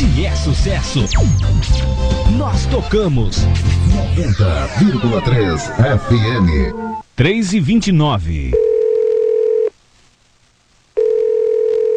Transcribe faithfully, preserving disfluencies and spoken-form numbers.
Se é sucesso, nós tocamos. noventa vírgula três F M. três e vinte e nove.